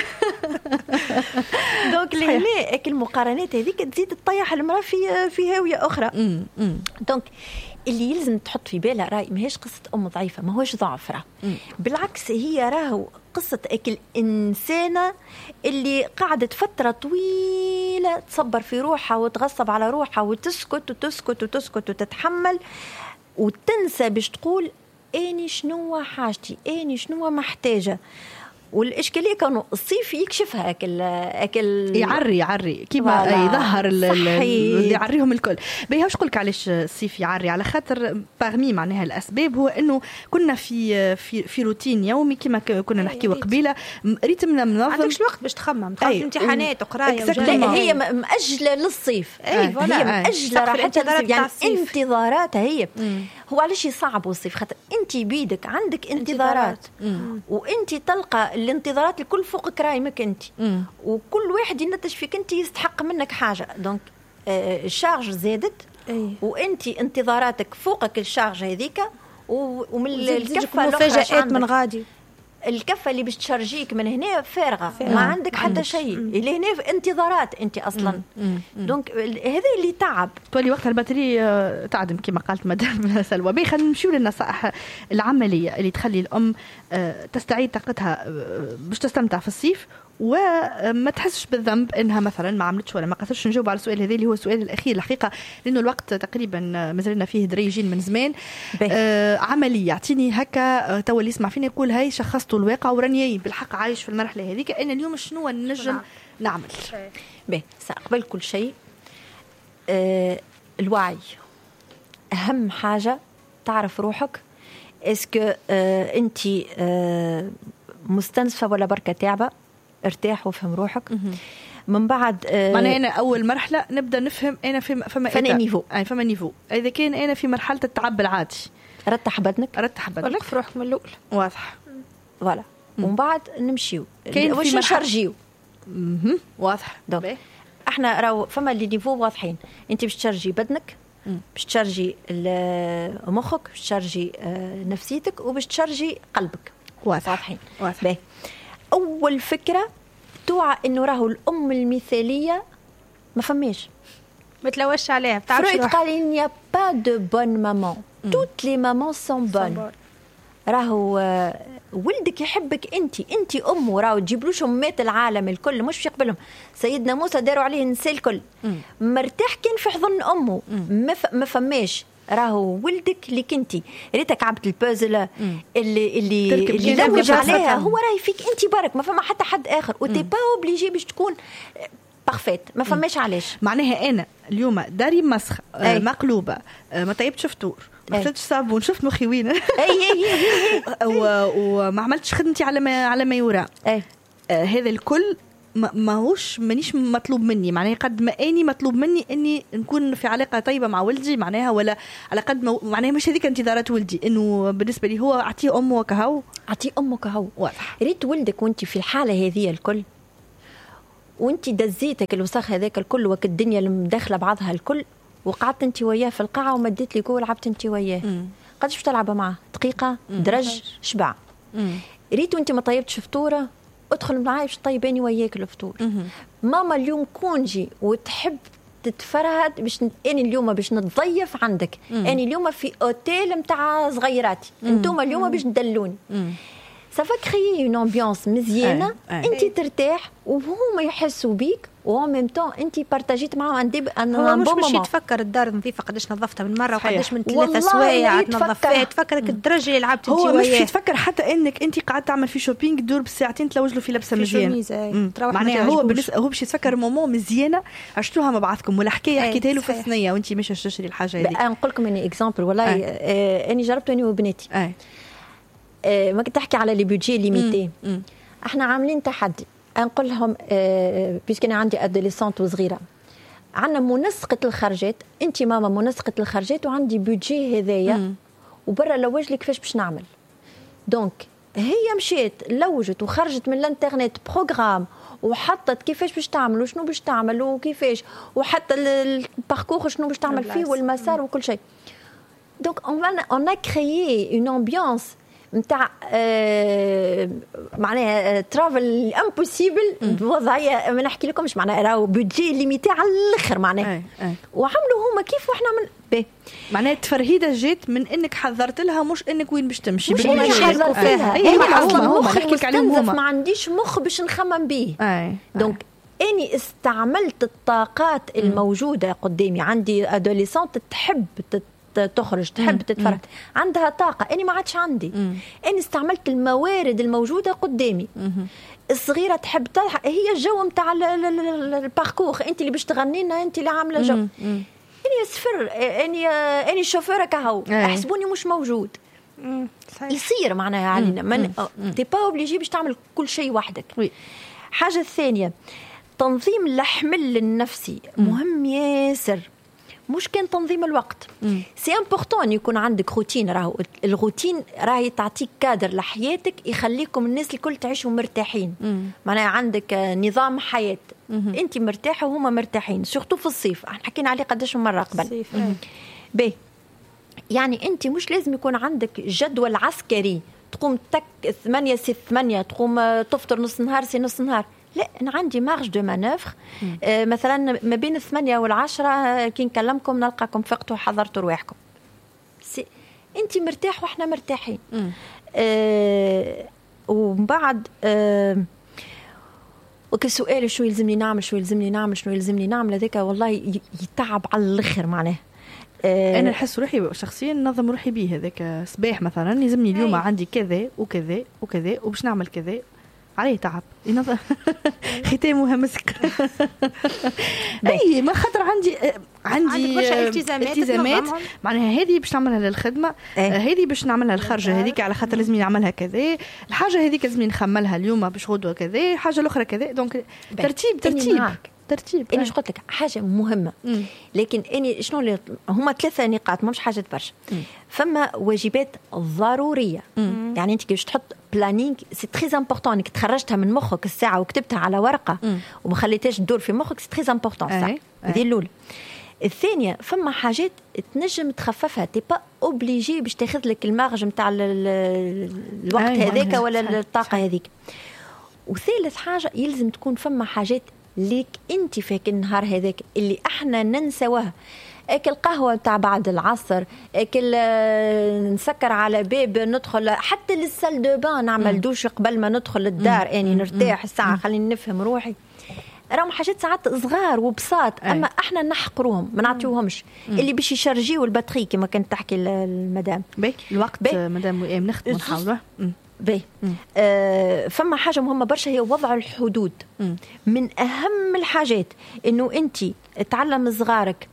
دونك لهنا المقارنات هذيك تزيد تطيح المراه في في هاويه اخرى. دونك اللي يلزم تحط في بالها راي ماهيش قصه ام ضعيفه، ما هوش ضعف، راه بالعكس هي راهو قصه اكل انسانه اللي قعدت فتره طويله تصبر في روحها وتغصب على روحها وتسكت وتسكت وتسكت وتتحمل وتنسى باش تقول اني شنو حاجتي، اني شنو محتاجه. والاشكاليه كانوا الصيف يكشفها اكل اكل يعري يعري كيما يظهر اللي يعريهم الكل. بيها واش نقولك علاش الصيف يعري؟ على خاطر باغمي معناها الاسباب هو انه كنا في في في روتين يومي كيما كنا نحكيو قبيله، ريتمنا منظم، عندكش الوقت باش تخمم تخمم امتحانات وقرايه. لا هي مأجله للصيف. اي فوالا هي مأجله راح يعني انتظاراتها هي. هو علاش يصعب الصيف؟ خاطر انت بيدك عندك انتظارات وانت تلقى الانتظارات الكل فوقك رايمك انت، وكل واحد ينتج فيك انت يستحق منك حاجه. دونك آه الشارج زادت أي. وانت انتظاراتك فوقك الشارج هذيك، ومن الكفه مفاجآت من غادي الكفه اللي باش تشارجيك من هنا فارغه، ما عندك حتى شيء. اللي هنا في انتظارات انت اصلا. دونك هذا اللي تعب تولي وقت البطاريه تعدم كما قالت مدام سلوى. بي خلينا نمشيو للنصائح العمليه اللي تخلي الام تستعيد طاقتها باش تستمتع في الصيف وما تحسش بالذنب انها مثلا ما عملتش ولا ما قدرتش نجاوب على السؤال هذا اللي هو السؤال الاخير الحقيقه، لانه الوقت تقريبا مازلنا فيه دريجين من زمان. آه عمليه اعطيني هكا تو اللي يسمع فينا يقول هاي شخصتوا الواقع وراني بالحق عايش في المرحله هذيك، انا اليوم شنو نجم نعمل؟ باهي قبل كل شيء آه الوعي اهم حاجه. تعرف روحك اسكو آه انت آه مستنزفه ولا بركه تعبه. ارتاح وفهم روحك. من بعد آه معناها انا اول مرحله نبدا نفهم انا في فما فما نيفو اي فما نيفو. اذا كان انا في مرحله التعب العادي رتح بدنك رتح بدنك ولك في روحك من الاول واضح فوالا. ومن بعد نمشيو واش نشارجيو اها واضح. احنا راهو فما اللي نيفو واضحين. انت باش تشارجي بدنك، باش تشارجي مخك، باش تشارجي نفسيتك، وباش تشارجي قلبك. واضحين واضح. أول فكرة توعى إنه راهو الأم المثالية ما فماش، ما تلوش عليها. بتعرفش فرويد قال إن يا با دو بون مامون، توت لي مامون سون بون. راهو ولدك يحبك أنت، أنت أمه. راهو تجيبلوش أمات العالم الكل مش في قبلهم. سيدنا موسى داروا عليه النساء الكل مرتاح كان في حضن أمه. ما فماش راهو ولدك اللي كنتي ريتك عبت البازل اللي اللي اللي كده لوج بجسد. عليها هو راهي فيك انت برك ما فما حتى حد اخر وتي با اوبليجي باش تكون بارفيت ما فماش علاش معناها انا اليوم داري مسخه آه أي. مقلوبه آه ما طيبتش فطور ما أي. خلطتش صابون شفت مخي وين اي اي اي و- وما عملتش خدمتي على ما على ما يرام اي آه هذا الكل ما- ماهوش مانيش مطلوب مني معناها قد ما اني مطلوب مني اني نكون في علاقه طيبه مع ولدي معناها ولا على قد ما معناها مش هذيك انتظارات ولدي انه بالنسبه لي هو اعطيه امه وكهو اعطي امك هو واضح ريت ولدك وانت في الحاله هذه الكل وانت دزيتك الوسخ هذاك الكل وك الدنيا المداخله بعضها الكل وقعدت انت وياه في القاعه ومديت لي قول لعبت انت وياه قداش باش تلعب معاه دقيقه درج شبع ريت وانت ما طيبتش فطوره ادخل معايا باش طيباني وياك الفطور ماما اليوم كونجي وتحب تتفرهد باش ن... اني اليوم باش نتضيف عندك اني اليوم في اوتيل نتاع صغيراتي انتم اليوم باش تدلوني سافا كريي اون امبيونس مزيانه انت ترتاح وهما يحسوا بيك وان ميم طون انت بارتاجيت معاهم ان دي ان هو مش بون باش مومون يتفكر الدار نظيفه قداش نظفتها من مره صحيح. وقداش من والله ثلاثة سوايع لا تنظف يتفكر. فيها تفكرك الدرجه اللي لعبت انت هو مش وياه يتفكر حتى انك انت قاعد تعمل في شوبينج دور بالساعتين تلوج له في لبسه في مزيانه شوميزة، أي. مم. تروح ما معناها هو تعجبوش. بالنسبه هو باش يتفكر مومون مزيانه عشتوها مع بعضكم ولا حكايه أي، حكيتها له في صحيح. الثنيه وانت مش تشتري الحاجه هذيك نقول لكم اني اكزامبل والله أي. آه اني جربت اني وبناتي اي آه ما كنت تحكي على لي بيدجي ليميتي مم. احنا عاملين تحدي نقول لهم آه بيسك انا عندي ادوليسونت وصغيره عندنا منسقه الخرجات انت ماما منسقه الخرجات وعندي بيدجي هذايا وبرا لوج لي كيفاش باش نعمل دونك هي مشيت لوجت وخرجت من الانترنت بروغرام وحطت كيفاش باش تعمل وشنو باش تعمل وكيفاش وحتى الباركور شنو باش تعمل فيه والمسار وكل شيء دونك اون ا كريي اون امبيونس نتاع آه معناها ترافل امبوسيبل بوضعيه ما نحكي لكمش معناها راهو بودجي ليميتي على الاخر معناها أي. أي. وعملوا هما كيف واحنا من بي معناها التفرهيده جات من انك حضرت لها مش انك وين باش تمشي مش بالمجال. اني حضرت فيها أي. انا هما اصلا هما مخي نحكي لك عليهم مستنزف هما ما عنديش مخ باش نخمم به اي دونك اني استعملت الطاقات الموجوده قدامي عندي ادوليسونت تحب تت تخرج تحب تتفرج عندها طاقه اني ما عادش عندي اني استعملت الموارد الموجوده قدامي الصغيره تحب تلحق هي الجو نتاع الباركور انت اللي باش تغنينا انت اللي عامله جو اني صفر اني اني الشوفيره كهو احسبوني مش موجود يصير معناها علينا من تي با اوبليجي باش تعمل كل شيء وحدك حاجه الثانيه تنظيم الحمل النفسي مهم ياسر مش كان تنظيم الوقت سي امبورطون يكون عندك روتين راهو الروتين راهي تعطيك كادر لحياتك يخليكم الناس الكل تعيشوا مرتاحين معناها عندك نظام حياه انت مرتاحه وهما مرتاحين سورتو في الصيف احنا حكينا عليه قداش مره قبل بي يعني انت مش لازم يكون عندك جدول عسكري تقوم تك ثمانية سي ثمانية تقوم تفطر نص نهار سي نص نهار لا أنا عندي مارج دو مانوفر آه مثلا ما بين الثمانية والعشرة كي نكلمكم نلقاكم فقتوا وحضرتوا رواحكم أنت مرتاح وإحنا مرتاحين آه ومن بعد آه وكسؤال شو يلزمني نعمل شو يلزمني نعمل شو يلزمني نعمل هذاك والله يتعب على الآخر معناه آه انا نحس روحي شخصيا نظم روحي به هذاك صباح مثلا يلزمني اليوم عندي كذا وكذا وكذا وباش نعمل كذا عليه تعب ينظم ختامها مسك اي ما خاطر عندي عندي التزامات, التزامات معناها هذه باش نعملها للخدمه هذه باش نعملها الخرجه هذيك على خاطر لازم نعملها كذا الحاجه هذيك لازم نخملها اليوم باش غدوه كذا حاجه الاخرى كذا دونك ترتيب ترتيب ترتيب اني قلت لك حاجه مهمه مم. لكن اني شنو اللي هما ثلاثه نقاط مش حاجه برشا فما واجبات ضروريه مم. يعني انت كيفاش تحط بلانينغ سي تري امبورطون انك تخرجتها من مخك الساعه وكتبتها على ورقه مم. وما خليتهاش تدور في مخك سي تري امبورطون صح هذه الاولى الثانيه فما حاجات تنجم تخففها تي با اوبليجي باش تاخذ لك المارج نتاع الوقت هذاك ولا الطاقه هذيك وثالث حاجه يلزم تكون فما حاجات ليك انت فيك النهار هذاك اللي احنا ننسوها اكل قهوه تاع بعد العصر اكل نسكر على باب ندخل حتى للسال دو بان نعمل دوش قبل ما ندخل الدار اني يعني نرتاح الساعه خليني نفهم روحي راهم حاجات ساعات صغار وبساط، اما احنا نحقروهم ما نعطيوهمش. اللي باش يشارجيو الباتري كما كانت تحكي المدام. باهي الوقت مدام وئام نختم نحاولوا. باهي آه فما حاجه مهمه برشا هي وضع الحدود. م. من اهم الحاجات انه انت تعلم صغارك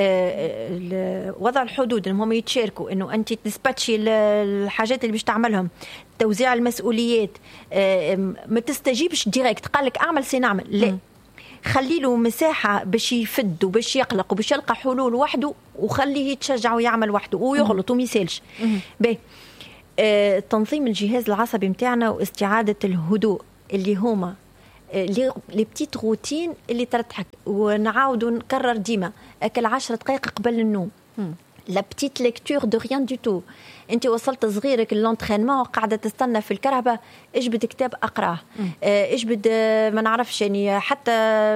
آه وضع الحدود، انهم هم يتشاركوا، انه انت تسباتشي الحاجات اللي باش تعملهم، توزيع المسؤوليات. آه ما تستجيبش ديريكت قال لك اعمل سي نعمل، لا، خلي له مساحه باش يفد وباش يقلق وباش يلقى حلول وحده، وخليه يتشجع ويعمل وحده ويغلط وما يسالش. باهي آه، تنظيم الجهاز العصبي متاعنا واستعادة الهدوء اللي هما لي بتيت روتين اللي ترتحك، ونعاودوا نكرر ديما أكل عشر دقائق قبل النوم. لا بتيت ليكتور دو ريان دو تو. انت وصلت صغيرك اللونترينمون وقاعده تستنى في الكرهبه، اجبد كتاب اقراه، اجبد ما نعرفش يعني حتى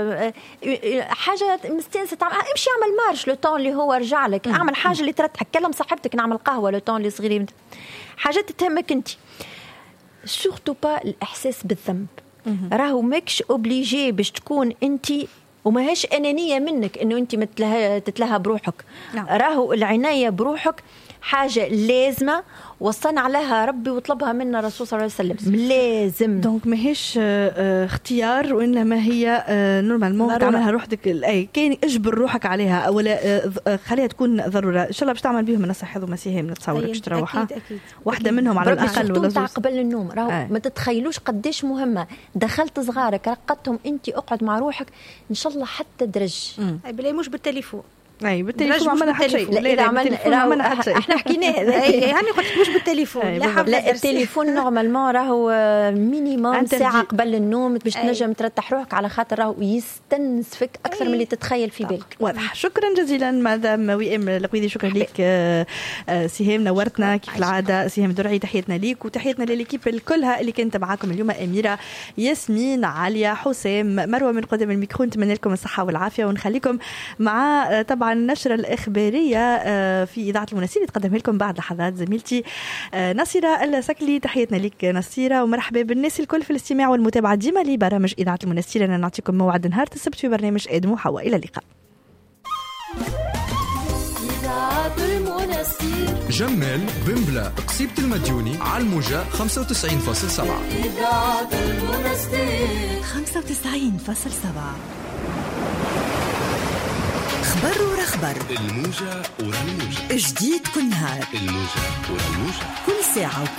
حاجه مستانسه تعمل، امشي اعمل مارش لو طون اللي هو رجع لك، اعمل حاجه اللي ترتحك، كلم صاحبتك نعمل قهوه لو طون اللي صغيرين، حاجات تهمك انت. سورتو با الاحساس بالذنب، راهو ماكش اوبليجي باش تكون انت، وماهاش أنانية منك إنه أنت متلها تتلها بروحك. نعم. راهو العناية بروحك حاجة لازمة وصلنا عليها ربي وطلبها منا رسول صلى الله عليه وسلم، لازم. دونك ماهيش اختيار، وإنما هي نورمالمون تعملها روحك، أي كان اجبر روحك عليها، ولا خليها تكون ضرورة. إن شاء الله باش تعمل بهم النصائح هذو مسيهم نتصورك باش تروحها واحدة منهم على الأقل ولا زوج قبل النوم. راهو آه. ما تتخيلوش قديش مهمة. دخلت صغارك رقدتهم أنت، اقعد مع روحك إن شاء الله حتى درج. بلا مش بالتليفون. اي بالتليفون عملنا حتى شيء. لا اذا عملنا حتى شيء احنا حكيناه. يعني قلت مش بالتليفون. لا التليفون نورمالمون راهو مينيموم ساعه قبل النوم باش تنجم ترتاح روحك، على خاطر راهو يستنزفك اكثر من اللي تتخيل في بالك. واضح. شكرا جزيلا مدام وئام القويدي، شكرا لك سهام، نورتنا كيف العاده. سهام درعي تحياتنا ليك وتحياتنا لليكيب الكلها اللي كانت معاكم اليوم، اميره، ياسمين، عليا، حسام، مروه من قدام الميكرو. نتمنى لكم الصحه والعافيه، ونخليكم مع طبعا النشرة الإخبارية في إذاعة المنستير اللي تقدمها لكم بعد لحظات زميلتي نصيرة السكلي. تحياتنا لك نصيرة، ومرحبا بالناس الكل في الاستماع والمتابعة ديما لبرامج إذاعة المنستير. أنا نعطيكم موعد نهار السبت في برنامج آدم وحواء. إلى اللقاء. جمال بمبلا قصيبة المديوني على الموجة خمسة وتسعين فاصلة سبعة. إذاعة المنستير خمسة وتسعين فاصلة سبعة. خبر ورا خبر، الموجة ورا الموجة، جديد كل نهار، الموجة ورا الموجة، كل ساعة.